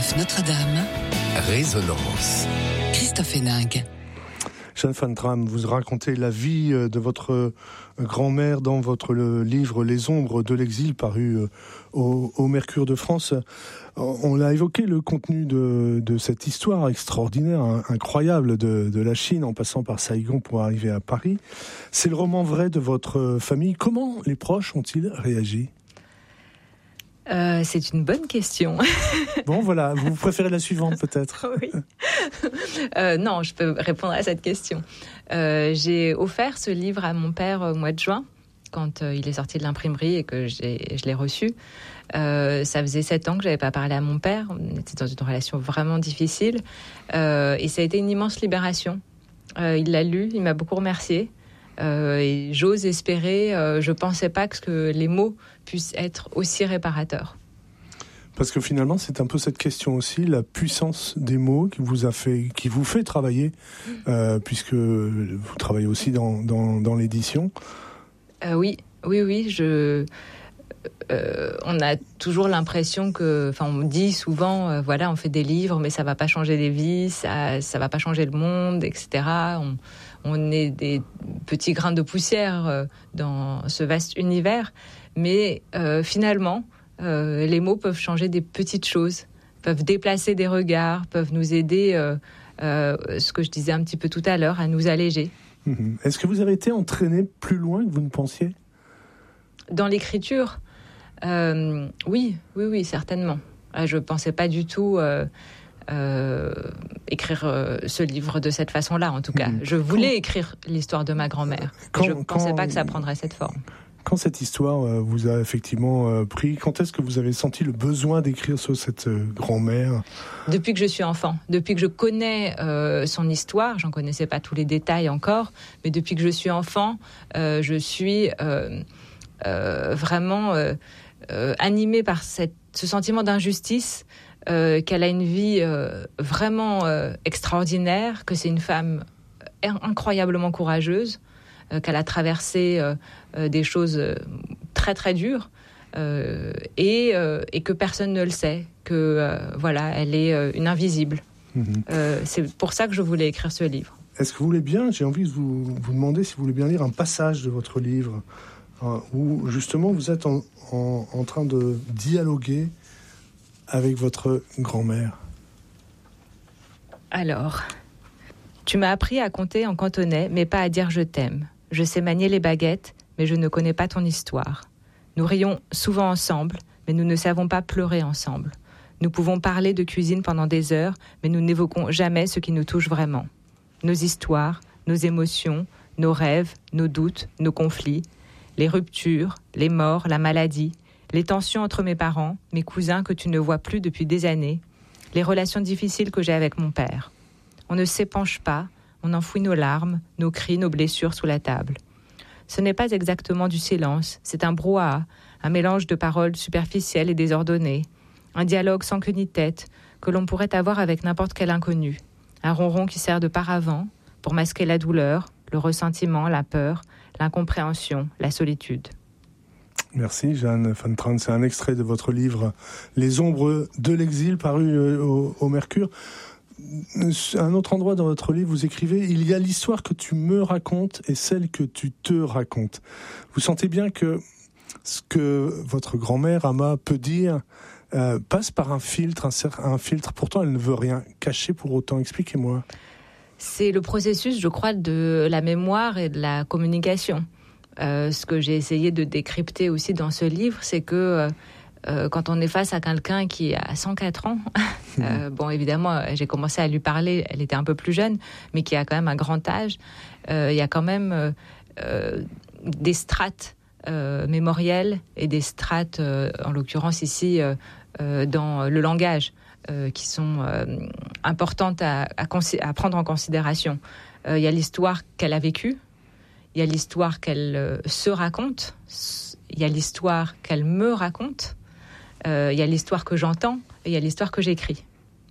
RCF Notre-Dame. Résonance. Christophe Héninck. Jeanne Van Tram, vous racontez la vie de votre grand-mère dans votre livre « Les ombres de l'exil » paru au Mercure de France. On a évoqué le contenu de cette histoire extraordinaire, incroyable de la Chine en passant par Saïgon pour arriver à Paris. C'est le roman vrai de votre famille. Comment les proches ont-ils réagi ? C'est une bonne question. Bon, voilà. Vous préférez la suivante, peut-être ? Oui. Non, je peux répondre à cette question. J'ai offert ce livre à mon père au mois de juin, quand il est sorti de l'imprimerie et que je l'ai reçu. Ça faisait 7 ans que je n'avais pas parlé à mon père. On était dans une relation vraiment difficile. Et ça a été une immense libération. Il l'a lu, il m'a beaucoup remercié. Et j'ose espérer, je ne pensais pas que les mots puissent être aussi réparateurs. Parce que finalement, c'est un peu cette question aussi, la puissance des mots qui vous fait travailler, puisque vous travaillez aussi dans l'édition. Oui. On a toujours l'impression on me dit souvent, on fait des livres, mais ça va pas changer les vies, ça va pas changer le monde, etc. On est des petits grains de poussière dans ce vaste univers, mais finalement, les mots peuvent changer des petites choses, peuvent déplacer des regards, peuvent nous aider, ce que je disais un petit peu tout à l'heure, à nous alléger. Est-ce que vous avez été entraîné plus loin que vous ne pensiez ? Dans l'écriture, oui, certainement. Je ne pensais pas du tout écrire ce livre de cette façon-là, en tout cas. Je voulais écrire l'histoire de ma grand-mère. Je ne pensais pas que ça prendrait cette forme. Quand cette histoire vous a effectivement pris, quand est-ce que vous avez senti le besoin d'écrire sur cette grand-mère ? Depuis que je suis enfant, depuis que je connais son histoire, j'en connaissais pas tous les détails encore, mais depuis que je suis enfant, je suis vraiment animée par ce sentiment d'injustice, qu'elle a une vie vraiment extraordinaire, que c'est une femme incroyablement courageuse, qu'elle a traversé des choses très très dures, et que personne ne le sait, que elle est une invisible. C'est pour ça que je voulais écrire ce livre. Est-ce que vous voulez bien, j'ai envie de vous demander si vous voulez bien lire un passage de votre livre où justement vous êtes en train de dialoguer avec votre grand-mère. Alors, tu m'as appris à compter en cantonais, mais pas à dire je t'aime. Je sais manier les baguettes, mais je ne connais pas ton histoire. Nous rions souvent ensemble, mais nous ne savons pas pleurer ensemble. Nous pouvons parler de cuisine pendant des heures, mais nous n'évoquons jamais ce qui nous touche vraiment. Nos histoires, nos émotions, nos rêves, nos doutes, nos conflits, les ruptures, les morts, la maladie, les tensions entre mes parents, mes cousins que tu ne vois plus depuis des années, les relations difficiles que j'ai avec mon père. On ne s'épanche pas, on enfouit nos larmes, nos cris, nos blessures sous la table. Ce n'est pas exactement du silence, c'est un brouhaha, un mélange de paroles superficielles et désordonnées, un dialogue sans queue ni tête que l'on pourrait avoir avec n'importe quel inconnu, un ronron qui sert de paravent pour masquer la douleur, le ressentiment, la peur, l'incompréhension, la solitude. Merci Jeanne Van Tram, c'est un extrait de votre livre « Les ombres de l'exil » paru au Mercure. À un autre endroit dans votre livre, vous écrivez « Il y a l'histoire que tu me racontes et celle que tu te racontes ». Vous sentez bien que ce que votre grand-mère, Amma, peut dire passe par un filtre. Pourtant, elle ne veut rien cacher pour autant. Expliquez-moi. C'est le processus, je crois, de la mémoire et de la communication. Ce que j'ai essayé de décrypter aussi dans ce livre, c'est que quand on est face à quelqu'un qui a 104 ans, évidemment, j'ai commencé à lui parler, elle était un peu plus jeune, mais qui a quand même un grand âge, il y a quand même des strates mémorielles et des strates, en l'occurrence ici, dans le langage, qui sont importantes à prendre en considération. Il y a l'histoire qu'elle a vécue, il y a l'histoire qu'elle se raconte, il y a l'histoire qu'elle me raconte, il y a l'histoire que j'entends et il y a l'histoire que j'écris.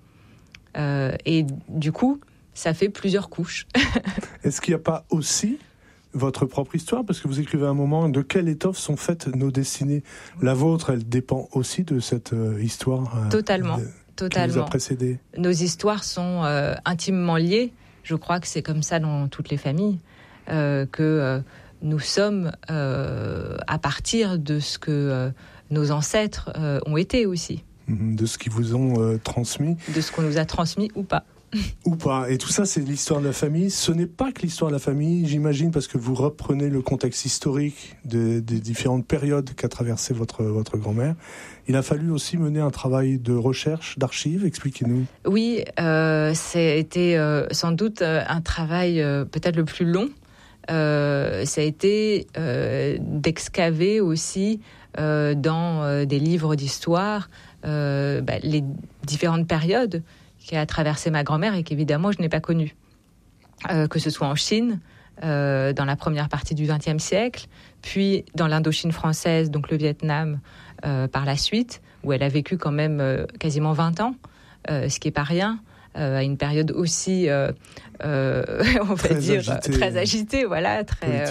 Et du coup, ça fait plusieurs couches. Est-ce qu'il n'y a pas aussi votre propre histoire ? Parce que vous écrivez à un moment, de quelle étoffe sont faites nos destinées ? La vôtre, elle dépend aussi de cette histoire. Totalement. Totalement. qui vous a précédé. Nos histoires sont intimement liées. Je crois que c'est comme ça dans toutes les familles, que nous sommes à partir de ce que nos ancêtres ont été aussi. De ce qu'ils vous ont transmis. De ce qu'on nous a transmis ou pas. Ou pas. Et tout ça, c'est l'histoire de la famille. Ce n'est pas que l'histoire de la famille, j'imagine, parce que vous reprenez le contexte historique des différentes périodes qu'a traversé votre grand-mère. Il a fallu aussi mener un travail de recherche, d'archives. Expliquez-nous. Oui, ça a été sans doute un travail peut-être le plus long. Ça a été d'excaver aussi dans des livres d'histoire les différentes périodes qui a traversé ma grand-mère et qu'évidemment je n'ai pas connue. Que ce soit en Chine, dans la première partie du XXe siècle, puis dans l'Indochine française, donc le Vietnam, par la suite, où elle a vécu quand même quasiment 20 ans, ce qui n'est pas rien, à une période aussi, on va dire, très agitée, voilà,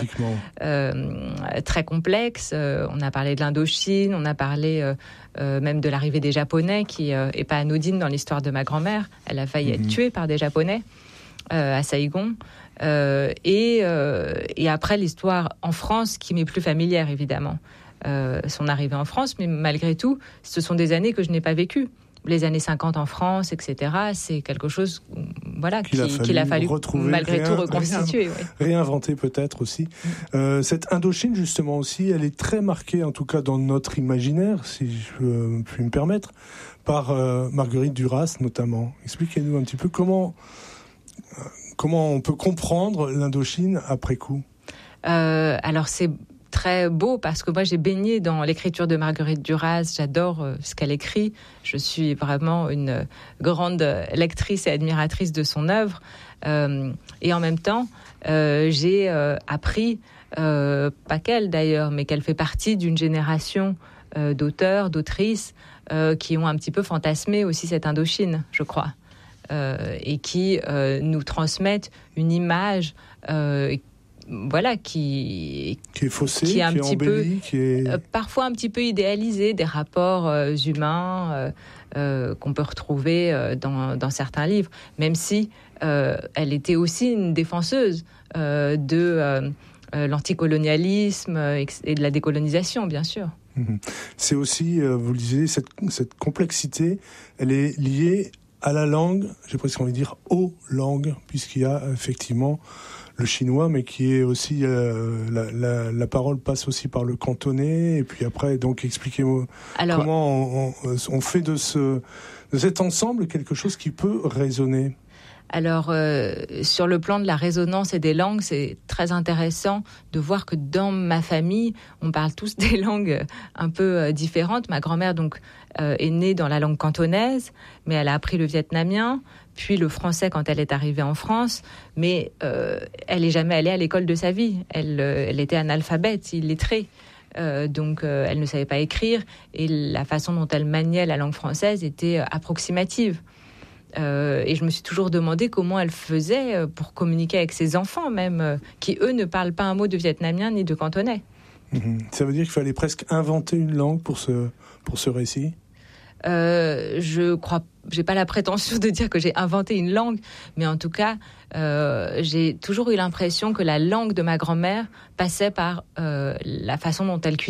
très complexe. On a parlé de l'Indochine, on a parlé même de l'arrivée des Japonais, qui n'est pas anodine dans l'histoire de ma grand-mère. Elle a failli être tuée par des Japonais à Saïgon. Et après, l'histoire en France, qui m'est plus familière, évidemment. Son arrivée en France, mais malgré tout, ce sont des années que je n'ai pas vécues. Les années 50 en France, etc., c'est quelque chose qu'il a fallu malgré tout reconstituer. Réinventer peut-être aussi. Cette Indochine, justement aussi, elle est très marquée, en tout cas dans notre imaginaire, si je puis me permettre, par Marguerite Duras notamment. Expliquez-nous un petit peu comment on peut comprendre l'Indochine après coup. Alors c'est très beau parce que moi j'ai baigné dans l'écriture de Marguerite Duras, j'adore ce qu'elle écrit, je suis vraiment une grande lectrice et admiratrice de son œuvre, et en même temps j'ai appris, pas qu'elle d'ailleurs, mais qu'elle fait partie d'une génération d'auteurs, d'autrices qui ont un petit peu fantasmé aussi cette Indochine, je crois, et qui nous transmettent une image qui est faussée, qui est un petit embellie, peu, parfois un petit peu idéalisée, des rapports humains qu'on peut retrouver dans certains livres, même si elle était aussi une défenseuse de l'anticolonialisme et de la décolonisation, bien sûr. C'est aussi, vous le disiez, cette complexité, elle est liée à la langue, j'ai presque envie de dire aux langues, puisqu'il y a effectivement le chinois, mais qui est aussi la parole passe aussi par le cantonais, et puis après, donc expliquez-moi comment on fait de cet ensemble quelque chose qui peut résonner. Alors, sur le plan de la résonance et des langues, c'est très intéressant de voir que dans ma famille, on parle tous des langues un peu différentes. Ma grand-mère, donc, est née dans la langue cantonaise, mais elle a appris le vietnamien, puis le français quand elle est arrivée en France, mais elle n'est jamais allée à l'école de sa vie. Elle était analphabète, illettrée. Donc elle ne savait pas écrire, et la façon dont elle maniait la langue française était approximative. Et je me suis toujours demandé comment elle faisait pour communiquer avec ses enfants même, qui eux ne parlent pas un mot de vietnamien ni de cantonais. Ça veut dire qu'il fallait presque inventer une langue pour ce récit ? Je crois, j'ai pas la prétention de dire que j'ai inventé une langue, mais en tout cas, j'ai toujours eu l'impression que la langue de ma grand-mère passait par la façon dont elle cuisinait.